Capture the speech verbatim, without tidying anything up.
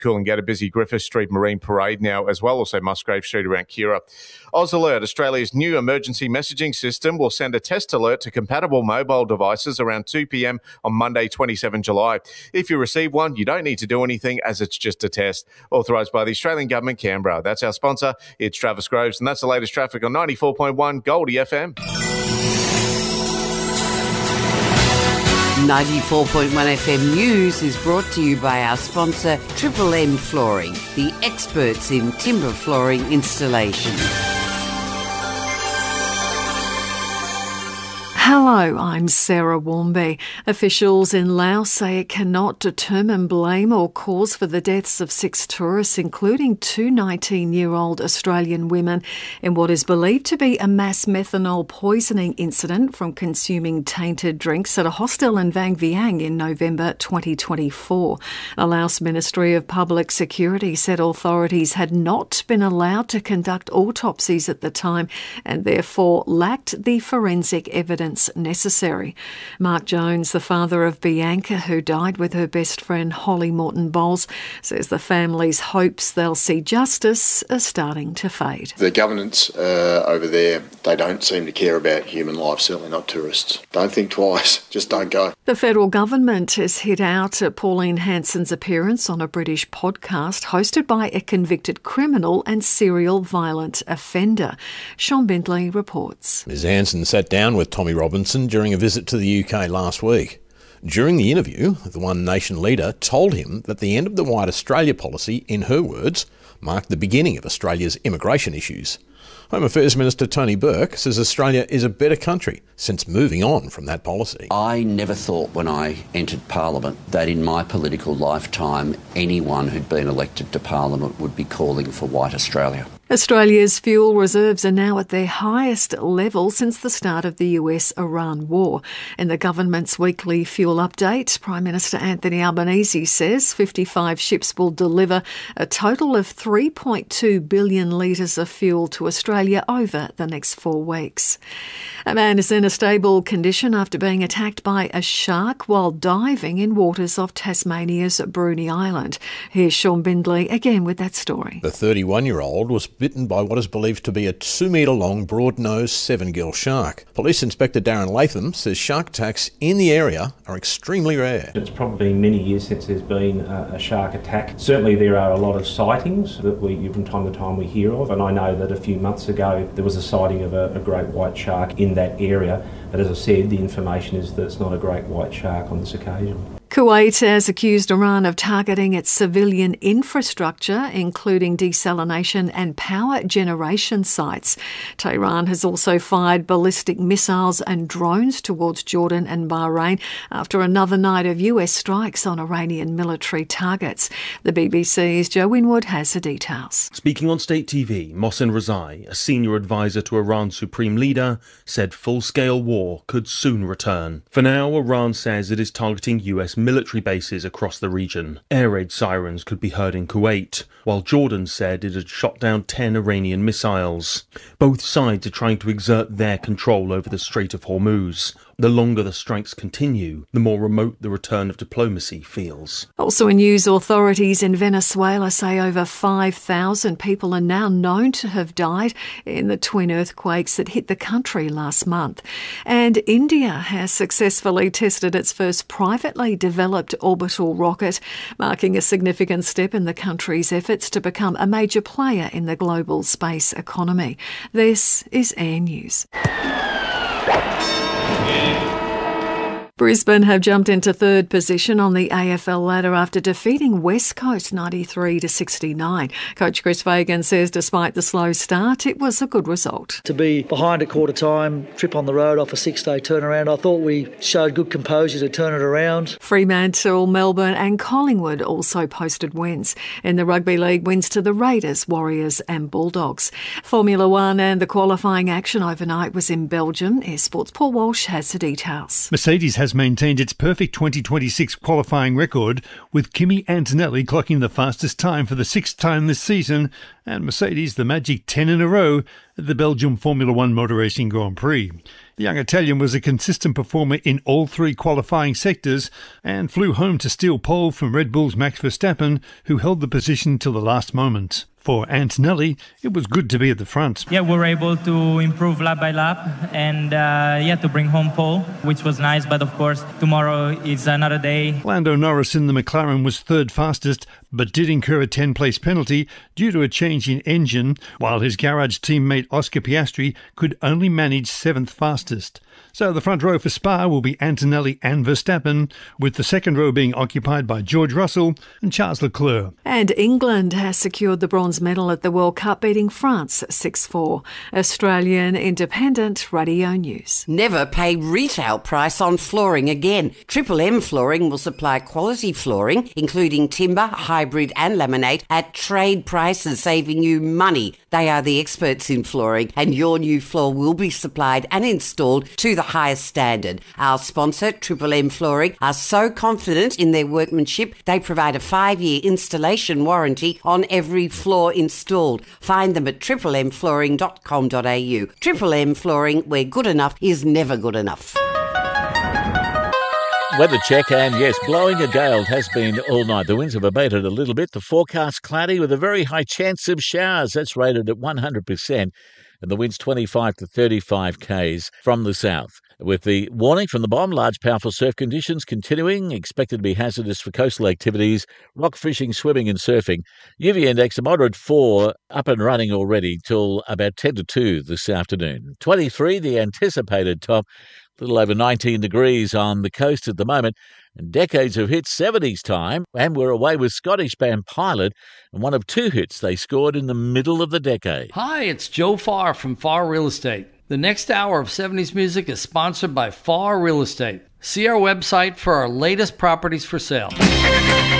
Coolangatta, busy Griffith Street Marine Parade now as well, also Musgrave Street around Kira. Oz Alert, Australia's new emergency messaging system, will send a test alert to compatible mobile devices around two p.m. on Monday, twenty-seventh of July. If you receive one, you don't need to do anything as it's just a test. Authorised by the Australian Government, Canberra. That's our sponsor. It's Travis Groves, and that's the latest traffic on ninety-four point one Goldie F M. ninety-four point one F M News is brought to you by our sponsor, Triple M Flooring, the experts in timber flooring installation. Hello, I'm Sarah Warmby. Officials in Laos say it cannot determine blame or cause for the deaths of six tourists, including two nineteen-year-old Australian women, in what is believed to be a mass methanol poisoning incident from consuming tainted drinks at a hostel in Vang Vieng in November twenty twenty-four. The Laos Ministry of Public Security said authorities had not been allowed to conduct autopsies at the time and therefore lacked the forensic evidence necessary. Mark Jones, the father of Bianca, who died with her best friend Holly Morton Bowles, says the family's hopes they'll see justice are starting to fade. The governance uh, over there, they don't seem to care about human life, certainly not tourists. Don't think twice, just don't go. The federal government has hit out at Pauline Hanson's appearance on a British podcast hosted by a convicted criminal and serial violent offender. Sean Bindley reports. Miz Hanson sat down with Tommy Robinson during a visit to the U K last week. During the interview, the One Nation leader told him that the end of the White Australia policy, in her words, marked the beginning of Australia's immigration issues. Home Affairs Minister Tony Burke says Australia is a better country since moving on from that policy. I never thought when I entered Parliament that in my political lifetime anyone who'd been elected to Parliament would be calling for White Australia. Australia's fuel reserves are now at their highest level since the start of the U S Iran war. In the government's weekly fuel update, Prime Minister Anthony Albanese says fifty-five ships will deliver a total of three point two billion litres of fuel to Australia over the next four weeks. A man is in a stable condition after being attacked by a shark while diving in waters off Tasmania's Bruny Island. Here's Sean Bindley again with that story. The thirty-one-year-old was bitten by what is believed to be a two-metre-long, broad-nosed seven-gill shark. Police Inspector Darren Latham says shark attacks in the area are extremely rare. It's probably been many years since there's been a, a shark attack. Certainly there are a lot of sightings that we, from time to time, we hear of, and I know that a few months ago there was a sighting of a, a great white shark in that area, but as I said, the information is that it's not a great white shark on this occasion. Kuwait has accused Iran of targeting its civilian infrastructure, including desalination and power generation sites. Tehran has also fired ballistic missiles and drones towards Jordan and Bahrain after another night of U S strikes on Iranian military targets. The B B C's Joe Winwood has the details. Speaking on state T V, Mohsen Rezai, a senior advisor to Iran's supreme leader, said full-scale war could soon return. For now, Iran says it is targeting U S military bases across the region. Air raid sirens could be heard in Kuwait, while Jordan said it had shot down ten Iranian missiles. Both sides are trying to exert their control over the Strait of Hormuz. The longer the strikes continue, the more remote the return of diplomacy feels. Also in news, authorities in Venezuela say over five thousand people are now known to have died in the twin earthquakes that hit the country last month. And India has successfully tested its first privately developed orbital rocket, marking a significant step in the country's efforts to become a major player in the global space economy. This is Air News. Brisbane have jumped into third position on the A F L ladder after defeating West Coast ninety-three to sixty-nine. Coach Chris Fagan says despite the slow start, it was a good result. To be behind at quarter time, trip on the road off a six-day turnaround, I thought we showed good composure to turn it around. Fremantle, Melbourne and Collingwood also posted wins. In the Rugby League, wins to the Raiders, Warriors and Bulldogs. Formula One and the qualifying action overnight was in Belgium. Air Sports' Paul Walsh has the details. Mercedes has maintained its perfect twenty twenty-six qualifying record, with Kimi Antonelli clocking the fastest time for the sixth time this season, and Mercedes the magic ten in a row at the Belgium Formula One Motor Racing Grand Prix. The young Italian was a consistent performer in all three qualifying sectors and flew home to steal pole from Red Bull's Max Verstappen, who held the position till the last moment. For Antonelli, it was good to be at the front. Yeah, we were able to improve lap by lap and uh, yeah, to bring home pole, which was nice. But of course, tomorrow is another day. Lando Norris in the McLaren was third fastest, but did incur a ten-place penalty due to a change in engine, while his garage teammate Oscar Piastri could only manage seventh fastest. So the front row for Spa will be Antonelli and Verstappen, with the second row being occupied by George Russell and Charles Leclerc. And England has secured the bronze medal at the World Cup, beating France six four. Australian Independent Radio News. Never pay retail price on flooring again. Triple M Flooring will supply quality flooring, including timber, hybrid and laminate, at trade prices, saving you money. They are the experts in flooring, and your new floor will be supplied and installed to the highest standard. Our sponsor, Triple M Flooring, are so confident in their workmanship, they provide a five-year installation warranty on every floor installed. Find them at triple m flooring dot com dot a u. Triple M Flooring, where good enough is never good enough. Weather check, and yes, blowing a gale has been all night. The winds have abated a little bit. The forecast cloudy with a very high chance of showers. That's rated at one hundred percent. And the winds twenty-five to thirty-five k's from the south. With the warning from the B O M, large powerful surf conditions continuing, expected to be hazardous for coastal activities, rock fishing, swimming and surfing. U V index a moderate four, up and running already till about ten to two this afternoon. twenty-three, the anticipated top. A little over nineteen degrees on the coast at the moment, and decades of hits, seventies time, and we're away with Scottish band Pilot, and one of two hits they scored in the middle of the decade. Hi, it's Joe Farr from Farr Real Estate. The next hour of seventies music is sponsored by Farr Real Estate. See our website for our latest properties for sale.